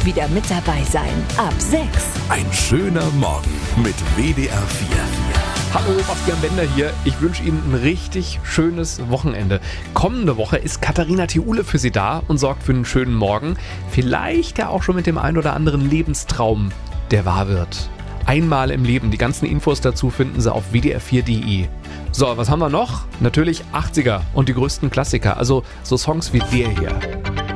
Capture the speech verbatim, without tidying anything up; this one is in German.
wieder mit dabei sein. Ab sechs. Ein schöner Morgen mit W D R vier. Hallo, Bastian Bender hier. Ich wünsche Ihnen ein richtig schönes Wochenende. Kommende Woche ist Katharina Thiule für Sie da und sorgt für einen schönen Morgen. Vielleicht ja auch schon mit dem ein oder anderen Lebenstraum, der wahr wird. Einmal im Leben. Die ganzen Infos dazu finden Sie auf w d r vier punkt d e. So, was haben wir noch? Natürlich achtziger und die größten Klassiker. Also so Songs wie der hier.